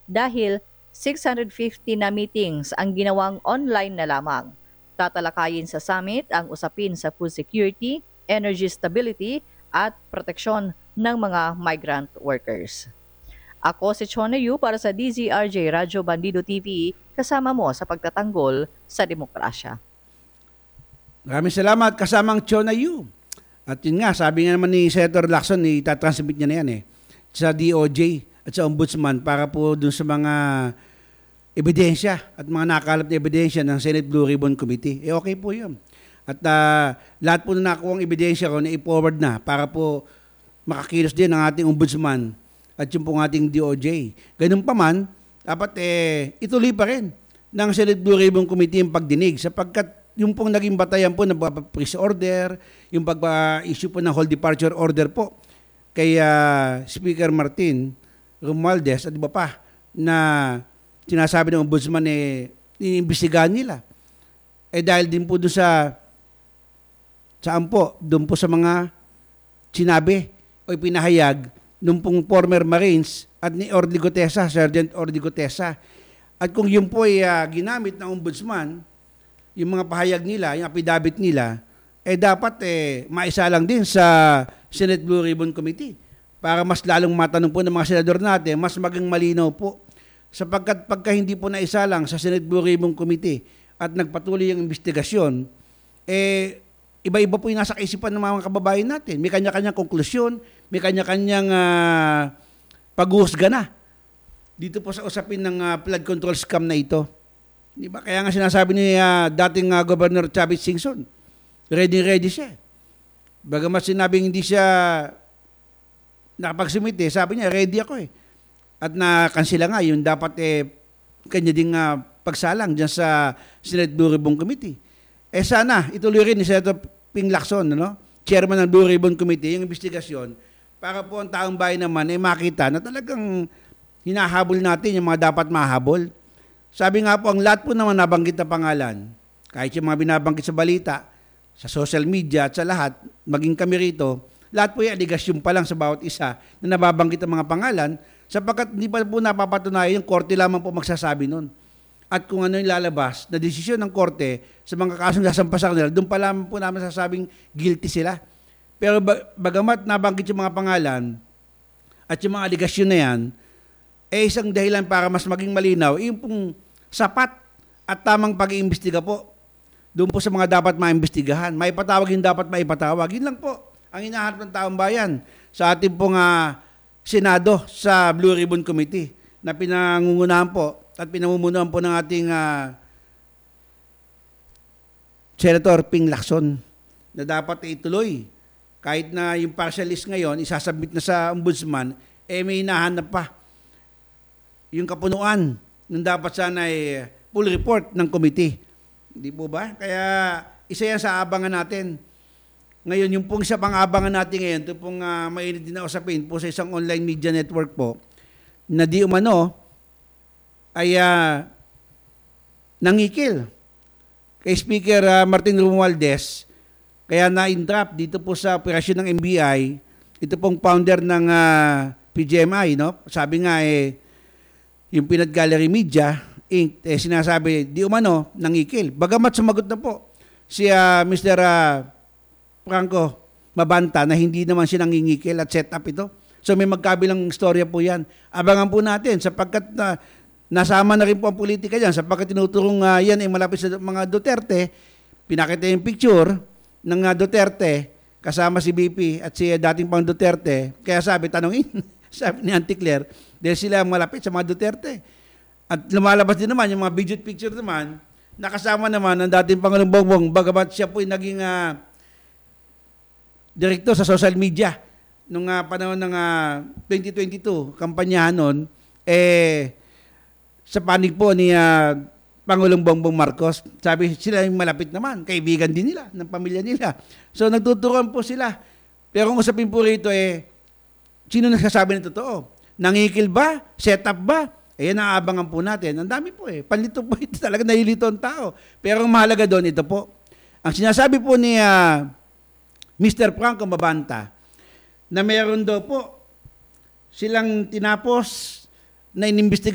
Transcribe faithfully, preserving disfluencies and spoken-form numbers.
dahil six hundred fifty na meetings ang ginawang online na lamang. Tatalakayin sa summit ang usapin sa food security, energy stability at proteksyon ng mga migrant workers. Ako si Chona Yu para sa D Z R J Radyo Bandido T V, kasama mo sa pagtatanggol sa demokrasya. Maraming salamat, kasamang Chona Yu. At yun nga, sabi nga naman ni Senator Lacson, itatransmit niya na yan eh, sa D O J at sa Ombudsman para po dun sa mga ebidensya at mga nakalap na ebidensya ng Senate Blue Ribbon Committee. Eh okay po yun. At uh, lahat po na nakuha ang ebidensya ko na i-forward na para po makakilos din ang ating Ombudsman at yung pong ating D O J. Ganun pa man, dapat eh, ituloy pa rin ng Senate Blue Ribbon Committee yung pagdinig sapagkat yung pong naging batayan po ng freeze order, yung pag-issue po ng whole departure order po kay uh, Speaker Martin Romualdez at iba pa na sinasabi ng Ombudsman eh, iniimbestigahan nila. Eh dahil din po doon sa saan po, doon po sa mga sinabi o ipinahayag nung pong former Marines at ni Orly Gutesa, Sergeant Orly Gutesa. At kung yun po ay uh, ginamit ng Ombudsman, yung mga pahayag nila, yung affidavit nila, eh dapat eh, maisa lang din sa Senate Blue Ribbon Committee para mas lalong matanong po ng mga senador natin, mas maging malinaw po. Sapagkat pagka hindi po naisa lang sa Senate Blue Ribbon Committee at nagpatuloy ang investigasyon, eh, iba-iba po yung nasa kaisipan ng mga kababayan natin. May kanya-kanyang konklusyon, may kanya-kanyang uh, pag-uusga na dito po sa usapin ng uh, flood control scam na ito. Di ba? Kaya nga sinasabi ni uh, dating uh, Governor Chavez Singson, ready-ready siya. Bagamat sinabing hindi siya nakapag-submit eh, sabi niya, ready ako eh. At na-cancela nga, yun dapat eh, kanya ding uh, pagsalang dyan sa Senate Blue Ribbon Committee. Eh sana, ituloy rin ni Senator Ping Lacson, no? Chairman ng Blue Ribbon Committee, yung investigasyon, para po ang taong bayan naman eh makita na talagang hinahabol natin yung mga dapat mahabol. Sabi nga po, ang lahat po naman nabanggit na pangalan, kahit yung mga binabanggit sa balita, sa social media at sa lahat, maging kami rito, lahat po yung aligasyon pa lang sa bawat isa na nababanggit ang mga pangalan, sapagkat hindi pa po napapatunayan, yung korte lamang po magsasabi nun. At kung ano yung lalabas na desisyon ng korte sa mga kasong sasampa sa kanila, doon pa lamang po namin sasabing guilty sila. Pero bagamat nabanggit yung mga pangalan at yung mga aligasyon na yan, eh isang dahilan para mas maging malinaw, yung pong sapat at tamang pag-iimbestiga po doon po sa mga dapat maimbestigahan. May patawag yung dapat maipatawag. Yun lang po ang hinahanap ng taong bayan sa ating pong uh, Senado sa Blue Ribbon Committee na pinangungunahan po at pinamumunuan po ng ating uh, Senator Ping Lacson na dapat ituloy. Kahit na yung partial list ngayon, isasubmit na sa Ombudsman, eh may hinahanap pa yung kapunuan ng dapat sana ay full report ng committee. Hindi po ba? Kaya isa yan sa abangan natin. Ngayon, yung pong isa pang abangan natin ngayon, ito pong uh, mainit din na usapin po sa isang online media network po, na di umano ay uh, nangikil kay Speaker uh, Martin Romualdez, kaya na-entrap dito po sa operasyon ng M B I, ito pong founder ng uh, P G M I, no? Sabi nga eh, yung Peanut Gallery Media, Incorporated, eh, sinasabi, di umano, nangikil. Bagamat sumagot na po si uh, Mister Uh, Franco Mabanta na hindi naman siya nangingikil at set up ito. So may magkabilang storya po yan. Abangan po natin sapagkat na uh, nasama na rin po ang politika yan sapagkat tinuturong uh, yan ay malapit sa mga Duterte. Pinakita yung picture ng uh, Duterte kasama si B P at si uh, dating pang Duterte. Kaya sabi, tanongin, sabi ni Auntie Claire, dahil sila malapit sa mga Duterte. At lumalabas din naman yung mga budget picture naman, nakasama naman ang dating Pangulong Bongbong, bagamat siya po ay naging uh, direktor sa social media nung uh, panahon ng uh, twenty twenty-two, kampanyahan nun, eh, sa panig po ni uh, Pangulong Bongbong Marcos, sabi sila yung malapit naman, kaibigan din nila, ng pamilya nila. So nagtuturuan po sila. Pero kung usapin po rito, eh, sino nagsasabi ng totoo? Nangikil ba? Set up ba? Ayan ang abangan po natin. Ang dami po eh. Panlito po ito. Talaga nahilito ang tao. Pero ang mahalaga doon, ito po. Ang sinasabi po ni uh, Mister Franco Mabanta na meron daw po silang tinapos na inimbestiga